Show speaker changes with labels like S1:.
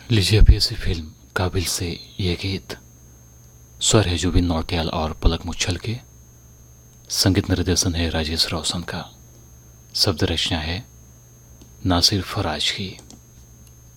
S1: लीजिए अभी ऐसी फिल्म काबिल से ये गीत। स्वर है जुबिन नौटियाल और पलक मुच्छल के। संगीत निर्देशन है राजेश रोशन का। शब्द रचना है नासिर फराज की।